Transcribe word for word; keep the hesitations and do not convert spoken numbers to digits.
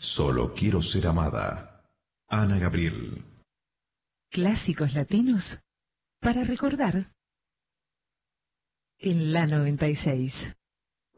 Solo quiero ser amada. Ana Gabriel. Clásicos latinos para recordar en la noventa y seis.